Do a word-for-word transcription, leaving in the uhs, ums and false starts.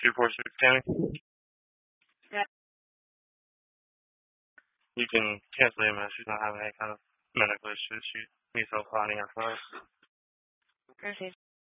two four six County. Yeah. You can cancel him if she's not having any kind of medical issues. She needs help finding her phone. Okay.